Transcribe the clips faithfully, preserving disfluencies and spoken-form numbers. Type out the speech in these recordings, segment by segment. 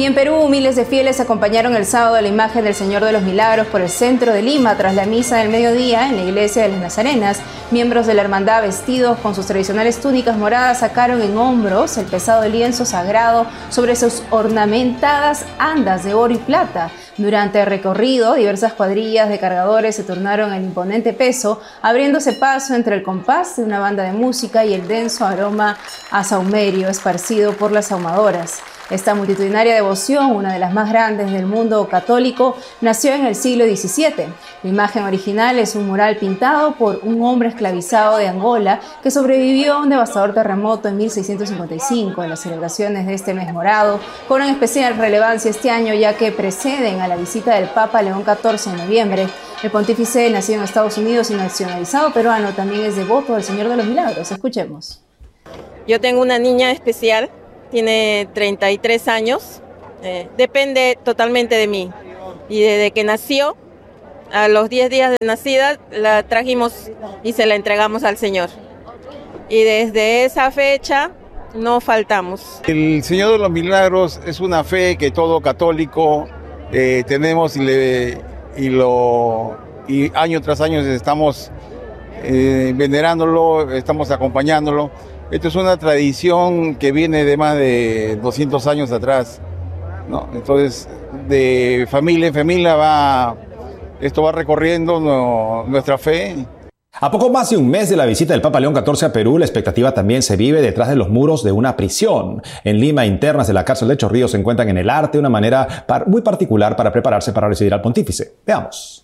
Y en Perú, miles de fieles acompañaron el sábado a la imagen del Señor de los Milagros por el centro de Lima tras la misa del mediodía en la iglesia de las Nazarenas. Miembros de la hermandad vestidos con sus tradicionales túnicas moradas sacaron en hombros el pesado lienzo sagrado sobre sus ornamentadas andas de oro y plata. Durante el recorrido, diversas cuadrillas de cargadores se turnaron el imponente peso, abriéndose paso entre el compás de una banda de música y el denso aroma a sahumerio esparcido por las ahumadoras. Esta multitudinaria devoción, una de las más grandes del mundo católico, nació en el siglo diecisiete. La imagen original es un mural pintado por un hombre esclavizado de Angola que sobrevivió a un devastador terremoto en mil seiscientos cincuenta y cinco. En las celebraciones de este mes morado cobran especial relevancia este año, ya que preceden a la visita del Papa León catorce en noviembre. El pontífice, nacido en Estados Unidos y nacionalizado peruano, también es devoto del Señor de los Milagros. Escuchemos. Yo tengo una niña especial. Tiene treinta y tres años, eh, depende totalmente de mí. Y desde que nació, a los diez días de nacida, la trajimos y se la entregamos al Señor. Y desde esa fecha no faltamos. El Señor de los Milagros es una fe que todo católico eh, tenemos y, le, y, lo, y año tras año estamos eh, venerándolo, estamos acompañándolo. Esto es una tradición que viene de más de doscientos años atrás, ¿no? Entonces, de familia en familia va, esto va recorriendo no, nuestra fe. A poco más de un mes de la visita del Papa León catorce a Perú, la expectativa también se vive detrás de los muros de una prisión. En Lima, internas de la cárcel de Chorrillos se encuentran en el arte una manera muy particular para prepararse para recibir al pontífice. Veamos.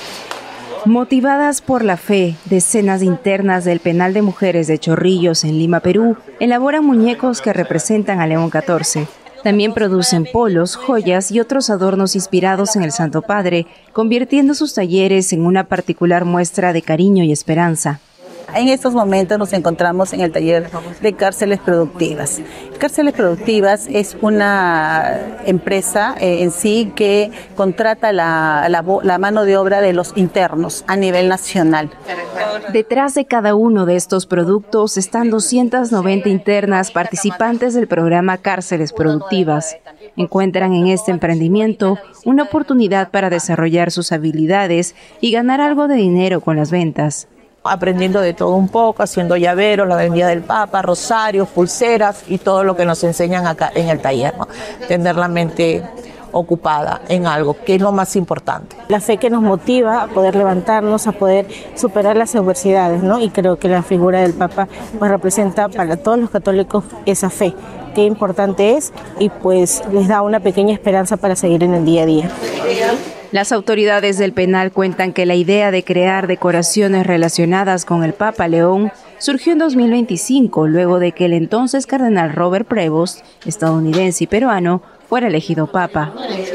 Motivadas por la fe, decenas de internas del penal de mujeres de Chorrillos en Lima, Perú, elaboran muñecos que representan a León catorce. También producen polos, joyas y otros adornos inspirados en el Santo Padre, convirtiendo sus talleres en una particular muestra de cariño y esperanza. En estos momentos nos encontramos en el taller de Cárceles Productivas. Cárceles Productivas es una empresa eh, en sí que contrata la, la, la mano de obra de los internos a nivel nacional. Detrás de cada uno de estos productos están doscientas noventa internas participantes del programa Cárceles Productivas. Encuentran en este emprendimiento una oportunidad para desarrollar sus habilidades y ganar algo de dinero con las ventas. Aprendiendo de todo un poco, haciendo llaveros, la vendida del Papa, rosarios, pulseras y todo lo que nos enseñan acá en el taller, ¿no? Tener la mente ocupada en algo, que es lo más importante. La fe que nos motiva a poder levantarnos, a poder superar las adversidades, ¿no? Y creo que la figura del Papa pues representa para todos los católicos esa fe. Qué importante es y pues les da una pequeña esperanza para seguir en el día a día. Las autoridades del penal cuentan que la idea de crear decoraciones relacionadas con el Papa León surgió en dos mil veinticinco, luego de que el entonces cardenal Robert Prevost, estadounidense y peruano, fuera elegido papa.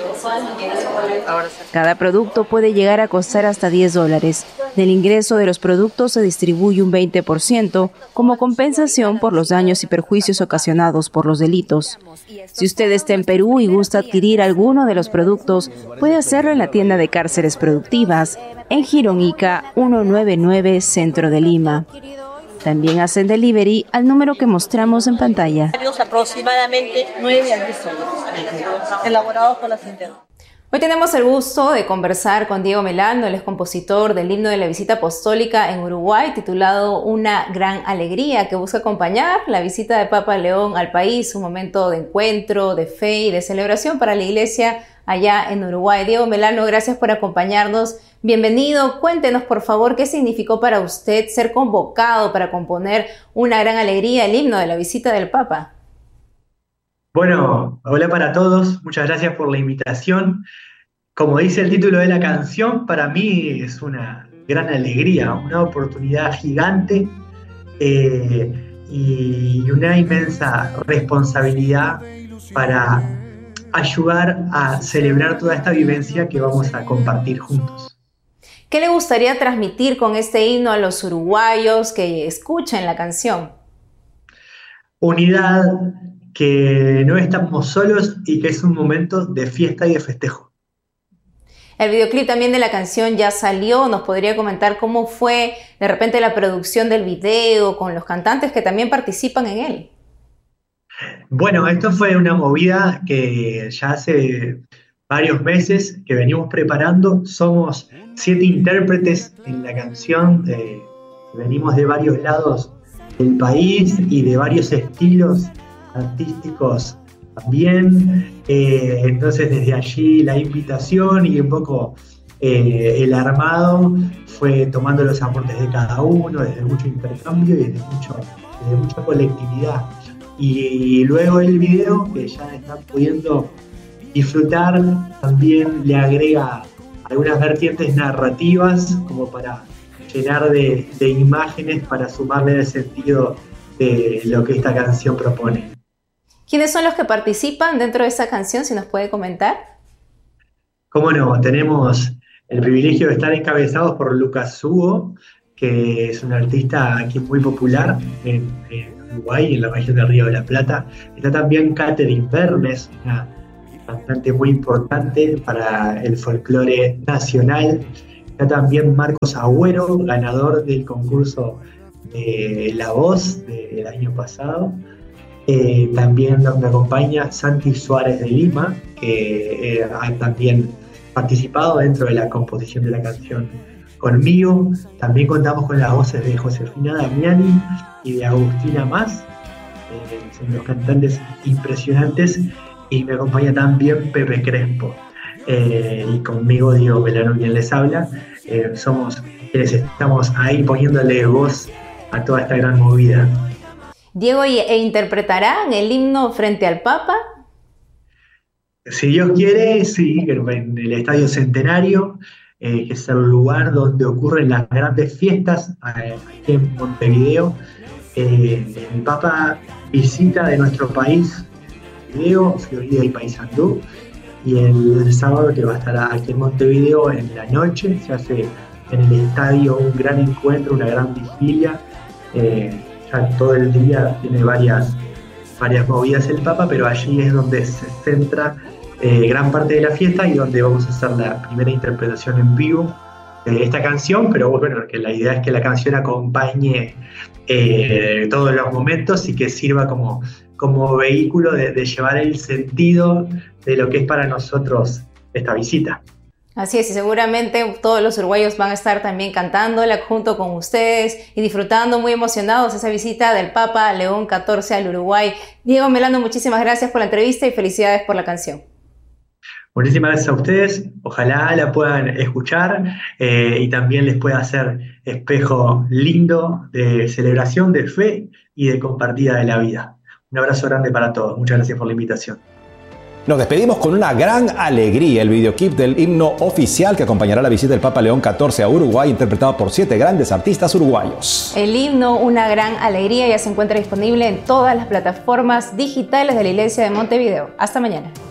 Cada producto puede llegar a costar hasta diez dólares. Del ingreso de los productos se distribuye un veinte por ciento como compensación por los daños y perjuicios ocasionados por los delitos. Si usted está en Perú y gusta adquirir alguno de los productos, puede hacerlo en la tienda de Cárceles Productivas, en Gironica ciento noventa y nueve, centro de Lima. También hacen delivery al número que mostramos en pantalla. Aproximadamente nueve a diez soles, elaborados por las internas. Hoy tenemos el gusto de conversar con Diego Melano, él es compositor del himno de la visita apostólica en Uruguay, titulado Una gran alegría, que busca acompañar la visita de Papa León al país, un momento de encuentro, de fe y de celebración para la iglesia allá en Uruguay. Diego Melano, gracias por acompañarnos. Bienvenido. Cuéntenos, por favor, qué significó para usted ser convocado para componer Una gran alegría, el himno de la visita del Papa. Bueno, hola para todos, muchas gracias por la invitación. Como dice el título de la canción, para mí es una gran alegría, una oportunidad gigante eh, y una inmensa responsabilidad para ayudar a celebrar toda esta vivencia que vamos a compartir juntos. ¿Qué le gustaría transmitir con este himno a los uruguayos que escuchan la canción? Unidad, que no estamos solos y que es un momento de fiesta y de festejo. El videoclip también de la canción ya salió. ¿Nos podría comentar cómo fue de repente la producción del video con los cantantes que también participan en él? Bueno, esto fue una movida que ya hace varios meses que venimos preparando. Somos siete intérpretes en la canción. Eh, venimos de varios lados del país y de varios estilos artísticos también. Eh, entonces desde allí la invitación y un poco eh, el armado fue tomando los aportes de cada uno, desde mucho intercambio y desde, mucho, desde mucha colectividad. Y luego el video, que ya están pudiendo disfrutar, también le agrega algunas vertientes narrativas como para llenar de, de imágenes para sumarle el sentido de lo que esta canción propone. ¿Quiénes son los que participan dentro de esa canción, si nos puede comentar? Cómo no, tenemos el privilegio de estar encabezados por Lucas Hugo, que es un artista aquí muy popular en, en Uruguay, en la región del Río de la Plata. Está también Catherine Bernes, una cantante muy importante para el folclore nacional. Está también Marcos Agüero, ganador del concurso de La Voz del año pasado. Eh, también me acompaña Santi Suárez de Lima, que eh, ha también participado dentro de la composición de la canción conmigo. También contamos con las voces de Josefina Damiani y de Agustina Más, eh, son dos cantantes impresionantes, y me acompaña también Pepe Crespo, eh, y conmigo Diego Pelano, quien les habla. Eh, somos quienes estamos ahí poniéndole voz a toda esta gran movida. Diego, ¿e interpretarán el himno frente al Papa? Si Dios quiere, sí, en el Estadio Centenario, eh, que es el lugar donde ocurren las grandes fiestas, eh, aquí en Montevideo. Eh, el Papa visita de nuestro país Montevideo, Florida y Paysandú, y el sábado, que va a estar aquí en Montevideo en la noche, se hace en el estadio un gran encuentro, una gran vigilia. Eh, ya todo el día tiene varias, varias movidas el Papa, pero allí es donde se centra eh, gran parte de la fiesta y donde vamos a hacer la primera interpretación en vivo de esta canción. Pero bueno, que la idea es que la canción acompañe eh, todos los momentos y que sirva como, como vehículo de, de llevar el sentido de lo que es para nosotros esta visita. Así es, y seguramente todos los uruguayos van a estar también cantándola junto con ustedes y disfrutando muy emocionados esa visita del Papa León catorce al Uruguay. Diego Melano, muchísimas gracias por la entrevista y felicidades por la canción. Muchísimas gracias a ustedes, ojalá la puedan escuchar eh, y también les pueda hacer espejo lindo de celebración, de fe y de compartida de la vida. Un abrazo grande para todos, muchas gracias por la invitación. Nos despedimos con una gran alegría, el videoclip del himno oficial que acompañará la visita del Papa León catorce a Uruguay, interpretado por siete grandes artistas uruguayos. El himno Una Gran Alegría ya se encuentra disponible en todas las plataformas digitales de la Iglesia de Montevideo. Hasta mañana.